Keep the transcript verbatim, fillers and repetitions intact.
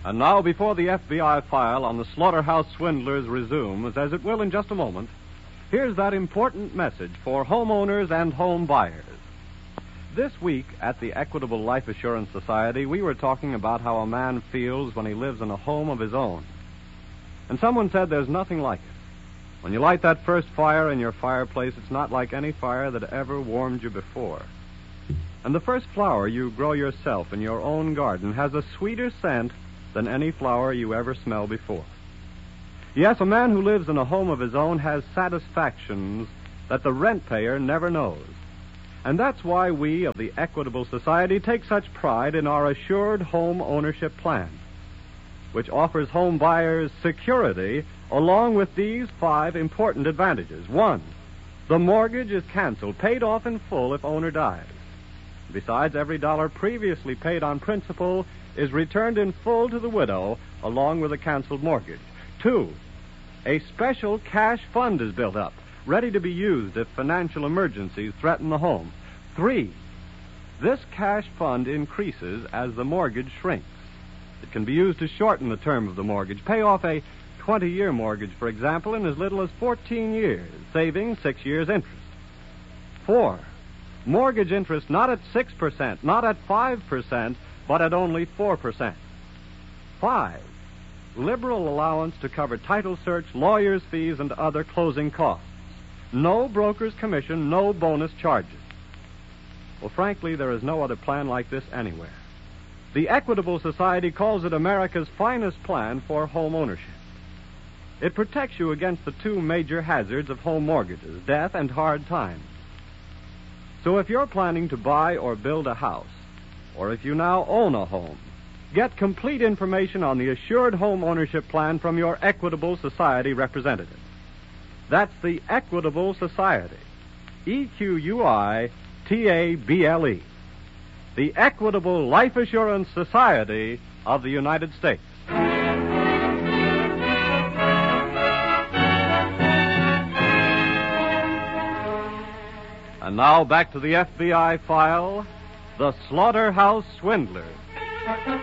And now, before the F B I file on the slaughterhouse swindlers resumes, as it will in just a moment, here's that important message for homeowners and home buyers. This week at the Equitable Life Assurance Society, we were talking about how a man feels when he lives in a home of his own. And someone said there's nothing like it. When you light that first fire in your fireplace, it's not like any fire that ever warmed you before. And the first flower you grow yourself in your own garden has a sweeter scent than any flower you ever smelled before. Yes, a man who lives in a home of his own has satisfactions that the rent payer never knows. And that's why we of the Equitable Society take such pride in our Assured Home Ownership Plan, which offers home buyers security along with these five important advantages. One, the mortgage is canceled, paid off in full if owner dies. Besides, every dollar previously paid on principal is returned in full to the widow along with a canceled mortgage. Two, a special cash fund is built up, ready to be used if financial emergencies threaten the home. Three, this cash fund increases as the mortgage shrinks. It can be used to shorten the term of the mortgage, pay off a twenty-year mortgage, for example, in as little as fourteen years, saving six years' interest. Four, mortgage interest not at six percent, not at five percent, but at only four percent. Five, liberal allowance to cover title search, lawyer's fees, and other closing costs. No broker's commission, no bonus charges. Well, frankly, there is no other plan like this anywhere. The Equitable Society calls it America's finest plan for home ownership. It protects you against the two major hazards of home mortgages, death and hard times. So if you're planning to buy or build a house, or if you now own a home, get complete information on the Assured Home Ownership Plan from your Equitable Society representative. That's the Equitable Society. E Q U I T A B L E. The Equitable Life Assurance Society of the United States. And now back to the F B I file, The Slaughterhouse Swindlers.